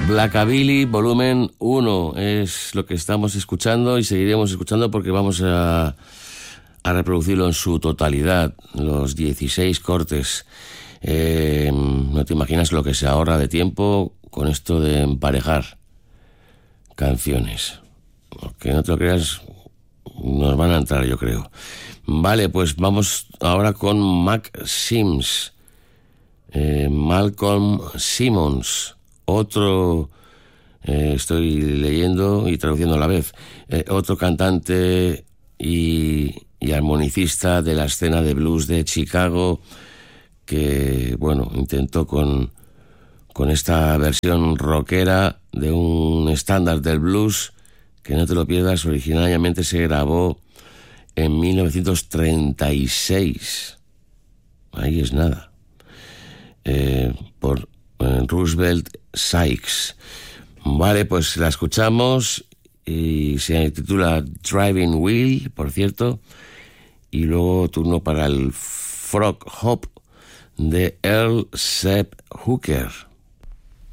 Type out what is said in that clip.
Blackabilly volumen 1 es lo que estamos escuchando y seguiremos escuchando porque vamos a reproducirlo en su totalidad, los 16 cortes. No te imaginas lo que se ahorra de tiempo con esto de emparejar canciones. Aunque no te lo creas, nos van a entrar, yo creo. Vale, pues vamos ahora con Mac Sims. Malcolm Simmons, otro, estoy leyendo y traduciendo a la vez, otro cantante y armonicista de la escena de blues de Chicago que, bueno, intentó con esta versión rockera de un estándar del blues que no te lo pierdas. Originariamente se grabó en 1936. Ahí es nada. Por Roosevelt Sykes. Vale, pues la escuchamos y se titula Driving Wheel, por cierto, y luego turno para el Frog Hop de Earl Sepp Hooker.